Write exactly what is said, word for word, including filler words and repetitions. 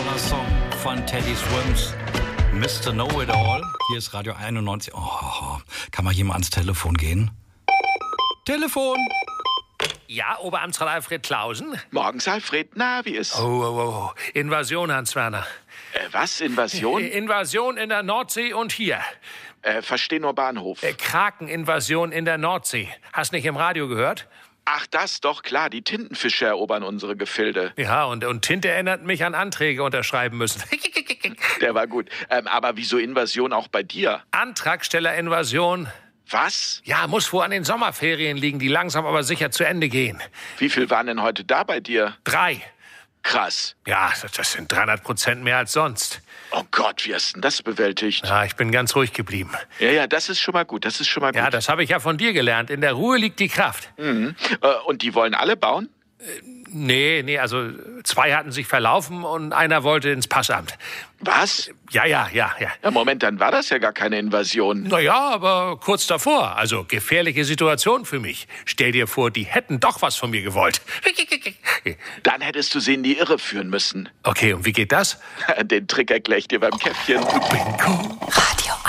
wunderbarer Song von Teddy Swims. Mister Know-It-All. Hier ist Radio einundneunzig. Oh, kann mal hier mal ans Telefon gehen? Telefon! Ja, Oberamtsrat Alfred Clausen? Morgens, Alfred. Na, wie ist? Oh, oh, oh. Invasion, Hans-Werner. Äh, was? Invasion? Invasion in der Nordsee und hier. Äh, versteh nur Bahnhof. Äh, Krakeninvasion in der Nordsee. Hast nicht im Radio gehört? Ach, das, doch klar. Die Tintenfische erobern unsere Gefilde. Ja, und, und Tinte erinnert mich an Anträge unterschreiben müssen. Der war gut. Ähm, aber wieso Invasion auch bei dir? Antragstellerinvasion. Was? Ja, muss wohl an den Sommerferien liegen, die langsam aber sicher zu Ende gehen. Wie viel waren denn heute da bei dir? Drei. Krass. Ja, das sind dreihundert Prozent mehr als sonst. Oh Gott, wie hast du denn das bewältigt? Ja, ich bin ganz ruhig geblieben. Ja, ja, das ist schon mal gut, das ist schon mal gut. Ja, das habe ich ja von dir gelernt. In der Ruhe liegt die Kraft. Mhm. Äh, und die wollen alle bauen? Nee, nee, also zwei hatten sich verlaufen und einer wollte ins Passamt. Was? Ja, ja, ja, ja. Ja, Moment, dann war das ja gar keine Invasion. Naja, aber kurz davor. Also gefährliche Situation für mich. Stell dir vor, die hätten doch was von mir gewollt. Dann hättest du sie in die Irre führen müssen. Okay, und wie geht das? Den Trick erkläre ich dir beim Käffchen. Bingo. Radio